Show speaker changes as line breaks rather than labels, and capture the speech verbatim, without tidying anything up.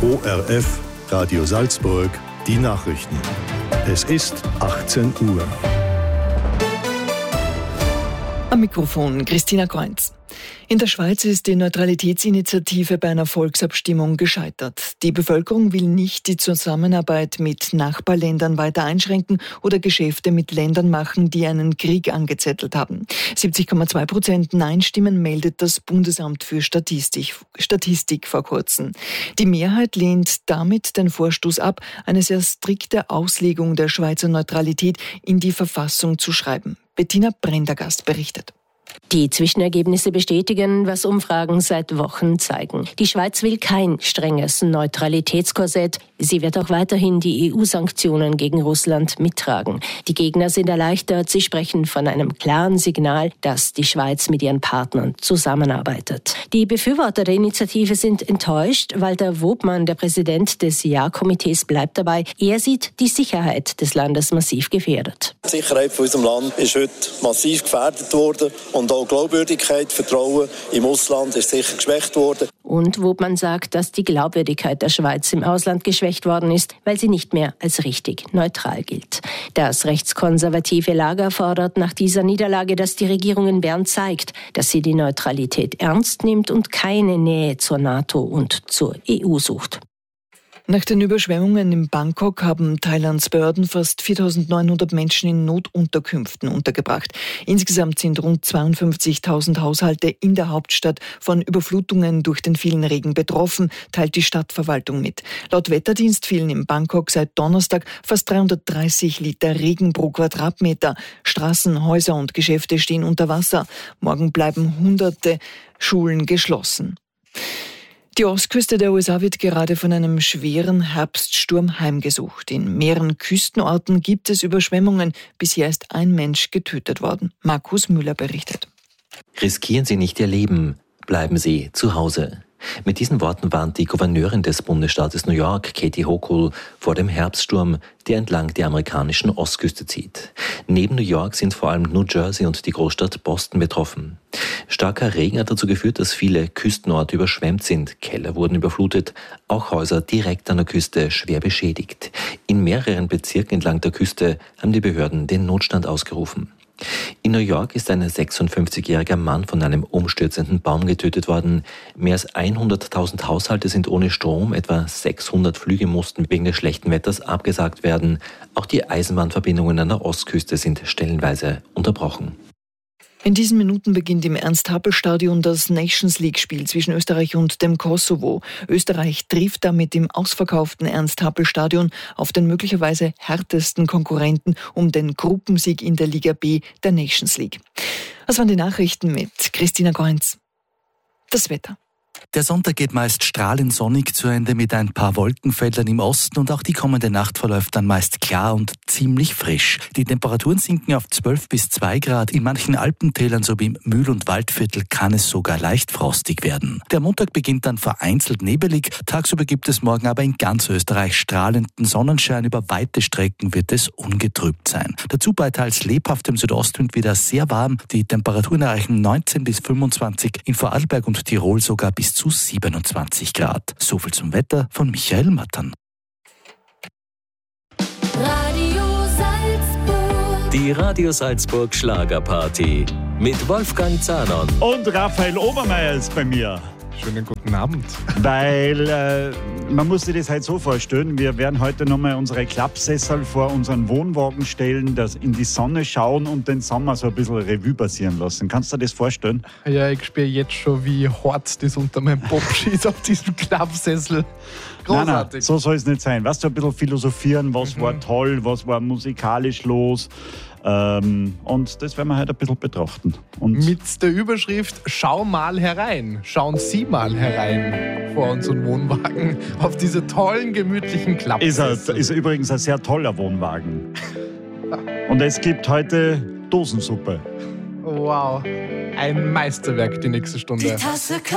O R F, Radio Salzburg, die Nachrichten. Es ist achtzehn Uhr.
Am Mikrofon Christina Kreunz. In der Schweiz ist die Neutralitätsinitiative bei einer Volksabstimmung gescheitert. Die Bevölkerung will nicht die Zusammenarbeit mit Nachbarländern weiter einschränken oder Geschäfte mit Ländern machen, die einen Krieg angezettelt haben. siebzig Komma zwei Prozent Nein-Stimmen meldet das Bundesamt für Statistik, Statistik vor kurzem. Die Mehrheit lehnt damit den Vorstoß ab, eine sehr strikte Auslegung der Schweizer Neutralität in die Verfassung zu schreiben. Bettina Prendergast berichtet.
Die Zwischenergebnisse bestätigen, was Umfragen seit Wochen zeigen. Die Schweiz will kein strenges Neutralitätskorsett. Sie wird auch weiterhin die E U-Sanktionen gegen Russland mittragen. Die Gegner sind erleichtert. Sie sprechen von einem klaren Signal, dass die Schweiz mit ihren Partnern zusammenarbeitet. Die Befürworter der Initiative sind enttäuscht. Walter Wobmann, der Präsident des Ja-Komitees, bleibt dabei. Er sieht die Sicherheit des Landes massiv gefährdet.
Die Sicherheit von unserem Land ist heute massiv gefährdet worden. Und auch Glaubwürdigkeit, Vertrauen im Ausland ist sicher geschwächt worden.
Und Wobmann sagt, dass die Glaubwürdigkeit der Schweiz im Ausland geschwächt worden ist, weil sie nicht mehr als richtig neutral gilt. Das rechtskonservative Lager fordert nach dieser Niederlage, dass die Regierung in Bern zeigt, dass sie die Neutralität ernst nimmt und keine Nähe zur NATO und zur E U sucht.
Nach den Überschwemmungen in Bangkok haben Thailands Behörden fast viertausendneunhundert Menschen in Notunterkünften untergebracht. Insgesamt sind rund zweiundfünfzigtausend Haushalte in der Hauptstadt von Überflutungen durch den vielen Regen betroffen, teilt die Stadtverwaltung mit. Laut Wetterdienst fielen in Bangkok seit Donnerstag fast dreihundertdreißig Liter Regen pro Quadratmeter. Straßen, Häuser und Geschäfte stehen unter Wasser. Morgen bleiben hunderte Schulen geschlossen. Die Ostküste der U S A wird gerade von einem schweren Herbststurm heimgesucht. In mehreren Küstenorten gibt es Überschwemmungen. Bisher ist ein Mensch getötet worden. Markus Müller berichtet.
Riskieren Sie nicht Ihr Leben, bleiben Sie zu Hause. Mit diesen Worten warnt die Gouverneurin des Bundesstaates New York, Katie Hochul, vor dem Herbststurm, der entlang der amerikanischen Ostküste zieht. Neben New York sind vor allem New Jersey und die Großstadt Boston betroffen. Starker Regen hat dazu geführt, dass viele Küstenorte überschwemmt sind. Keller wurden überflutet, auch Häuser direkt an der Küste schwer beschädigt. In mehreren Bezirken entlang der Küste haben die Behörden den Notstand ausgerufen. In New York ist ein sechsundfünfzigjähriger Mann von einem umstürzenden Baum getötet worden. Mehr als hunderttausend Haushalte sind ohne Strom, etwa sechshundert Flüge mussten wegen des schlechten Wetters abgesagt werden. Auch die Eisenbahnverbindungen an der Ostküste sind stellenweise unterbrochen.
In diesen Minuten beginnt im Ernst-Happel-Stadion das Nations-League-Spiel zwischen Österreich und dem Kosovo. Österreich trifft damit im ausverkauften Ernst-Happel-Stadion auf den möglicherweise härtesten Konkurrenten um den Gruppensieg in der Liga B der Nations League. Das waren die Nachrichten mit Christina Kreunz. Das Wetter.
Der Sonntag geht meist strahlend sonnig zu Ende mit ein paar Wolkenfeldern im Osten und auch die kommende Nacht verläuft dann meist klar und ziemlich frisch. Die Temperaturen sinken auf zwölf bis zwei Grad. In manchen Alpentälern sowie im Mühl- und Waldviertel kann es sogar leicht frostig werden. Der Montag beginnt dann vereinzelt nebelig. Tagsüber gibt es morgen aber in ganz Österreich strahlenden Sonnenschein. Über weite Strecken wird es ungetrübt sein. Dazu bei teils lebhaftem Südostwind wieder sehr warm. Die Temperaturen erreichen neunzehn bis fünfundzwanzig, in Vorarlberg und Tirol sogar bis zu siebenundzwanzig Grad. So viel zum Wetter von Michael Mattern.
Radio Salzburg.
Die Radio Salzburg Schlagerparty mit Wolfgang Zahnon
und Raphael Obermeier ist bei mir.
Schönen guten Abend.
Weil äh, man muss sich das halt so vorstellen, wir werden heute nochmal unsere Klappsessel vor unseren Wohnwagen stellen, das in die Sonne schauen und den Sommer so ein bisschen Revue passieren lassen. Kannst du dir das vorstellen?
Ja, ich spüre jetzt schon, wie hart das unter meinem Bob schießt auf diesem Klappsessel. Großartig.
Nein, nein, so soll es nicht sein. Weißt du, ein bisschen philosophieren, was mhm. war toll, was war musikalisch los. Ähm, und das werden wir heute ein bisschen betrachten. Und
mit der Überschrift Schau mal herein. Schauen Sie mal herein vor unseren Wohnwagen auf diese tollen, gemütlichen Klappsessel.
Ist, er, ist übrigens ein sehr toller Wohnwagen. Und es gibt heute Dosensuppe.
Wow, ein Meisterwerk die nächste Stunde.
Die Tasse